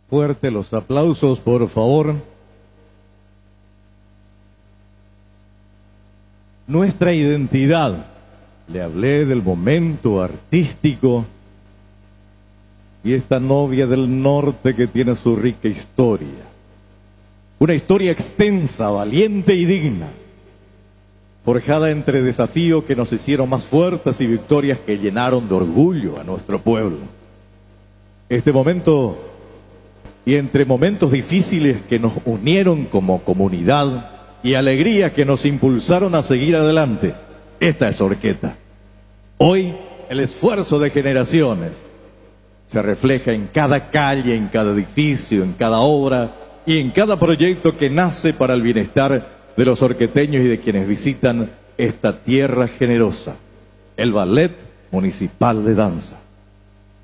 Fuerte los aplausos, por favor. Nuestra identidad. Le hablé del momento artístico y esta novia del norte que tiene su rica historia. Una historia extensa, valiente y digna, forjada entre desafíos que nos hicieron más fuertes y victorias que llenaron de orgullo a nuestro pueblo. Este momento, y entre momentos difíciles que nos unieron como comunidad y alegrías que nos impulsaron a seguir adelante, esta es Orqueta. Hoy, el esfuerzo de generaciones se refleja en cada calle, en cada edificio, en cada obra y en cada proyecto que nace para el bienestar de los orqueteños y de quienes visitan esta tierra generosa, el Ballet Municipal de Danza.